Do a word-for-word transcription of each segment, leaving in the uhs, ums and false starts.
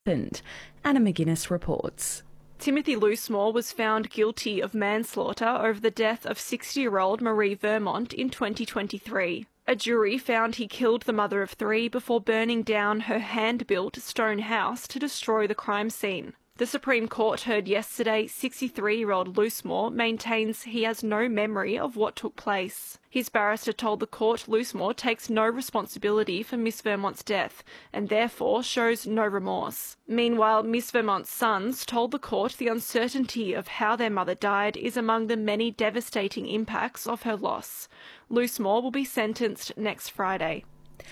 happened. Anna McGuinness reports. Timothy Loosemore was found guilty of manslaughter over the death of sixty-year-old Marie Vermont in twenty twenty-three. A jury found he killed the mother of three before burning down her hand-built stone house to destroy the crime scene. The Supreme Court heard yesterday sixty-three-year-old Loosemore maintains he has no memory of what took place. His barrister told the court Loosemore takes no responsibility for Miss Vermont's death and therefore shows no remorse. Meanwhile, Miss Vermont's sons told the court the uncertainty of how their mother died is among the many devastating impacts of her loss. Loosemore will be sentenced next Friday.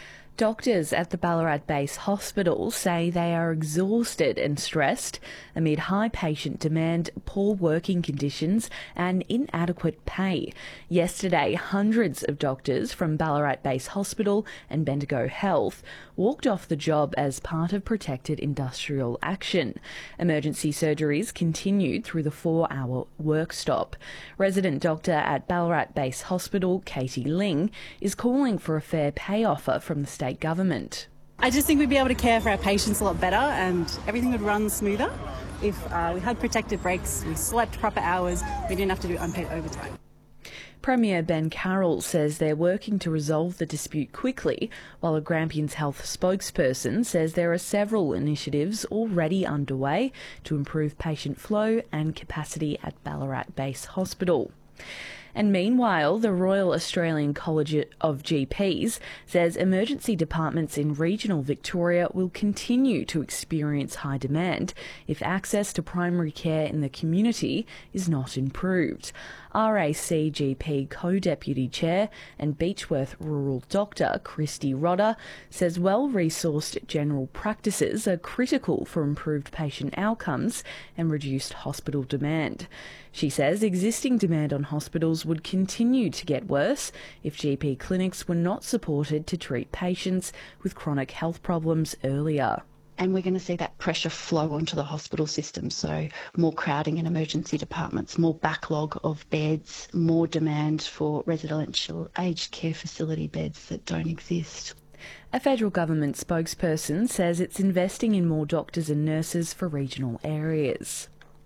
Doctors at the Ballarat Base Hospital say they are exhausted and stressed amid high patient demand, poor working conditions and inadequate pay. Yesterday, hundreds of doctors from Ballarat Base Hospital and Bendigo Health walked off the job as part of protected industrial action. Emergency surgeries continued through the four-hour work stop. Resident doctor at Ballarat Base Hospital, Katie Ling, is calling for a fair pay offer from the state government. I just think we'd be able to care for our patients a lot better and everything would run smoother if uh, we had protected breaks, we slept proper hours, we didn't have to do unpaid overtime. Premier Ben Carroll says they're working to resolve the dispute quickly, while a Grampians Health spokesperson says there are several initiatives already underway to improve patient flow and capacity at Ballarat Base Hospital. And meanwhile, the Royal Australian College of G Ps says emergency departments in regional Victoria will continue to experience high demand if access to primary care in the community is not improved. R A C G P Co-Deputy Chair and Beechworth Rural Doctor Christy Rodder says well-resourced general practices are critical for improved patient outcomes and reduced hospital demand. She says existing demand on hospitals would continue to get worse if G P clinics were not supported to treat patients with chronic health problems earlier. And we're going to see that pressure flow onto the hospital system, so more crowding in emergency departments, more backlog of beds, more demand for residential aged care facility beds that don't exist. A federal government spokesperson says it's investing in more doctors and nurses for regional areas.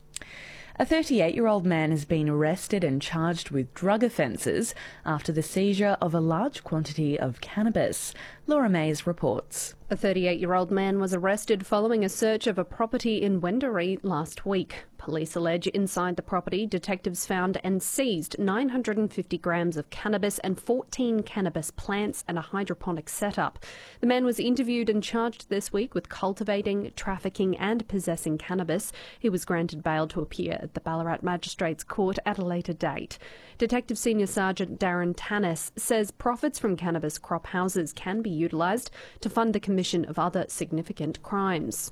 A thirty-eight-year-old man has been arrested and charged with drug offences after the seizure of a large quantity of cannabis. Laura Mays reports. A thirty-eight-year-old man was arrested following a search of a property in Wendouree last week. Police allege inside the property, detectives found and seized nine hundred fifty grams of cannabis and fourteen cannabis plants and a hydroponic setup. The man was interviewed and charged this week with cultivating, trafficking and possessing cannabis. He was granted bail to appear at the Ballarat Magistrates Court at a later date. Detective Senior Sergeant Darren Tannis says profits from cannabis crop houses can be utilised to fund the commission of other significant crimes.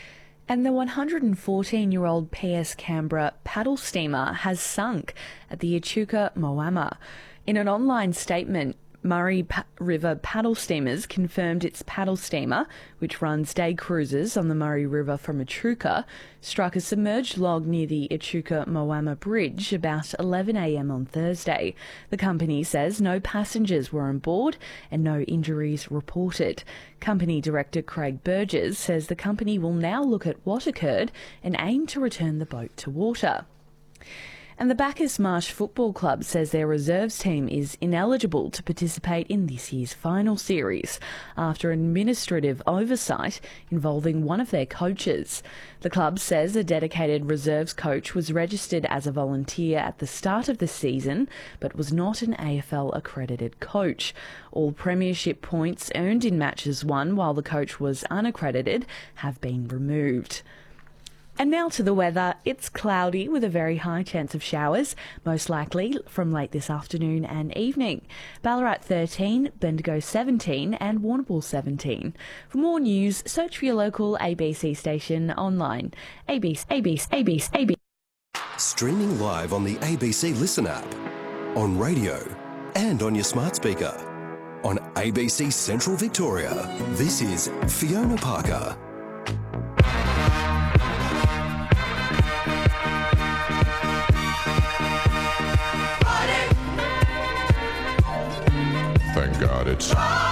And the one hundred fourteen-year-old P S Canberra paddle steamer has sunk at the Echuca Moama. In an online statement, Murray pa- River Paddle Steamers confirmed its paddle steamer, which runs day cruises on the Murray River from Echuca, struck a submerged log near the Echuca Moama Bridge about eleven a m on Thursday. The company says no passengers were on board and no injuries reported. Company Director Craig Burgess says the company will now look at what occurred and aim to return the boat to water. And the Bacchus Marsh Football Club says their reserves team is ineligible to participate in this year's final series after administrative oversight involving one of their coaches. The club says a dedicated reserves coach was registered as a volunteer at the start of the season but was not an A F L accredited coach. All premiership points earned in matches won while the coach was unaccredited have been removed. And now to the weather. It's cloudy with a very high chance of showers, most likely from late this afternoon and evening. Ballarat thirteen, Bendigo seventeen and Warrnambool seventeen. For more news, search for your local A B C station online. A B C, A B C, A B C, A B C. Streaming live on the A B C Listen app, on radio and on your smart speaker. On A B C Central Victoria, this is Fiona Parker. Thank God it's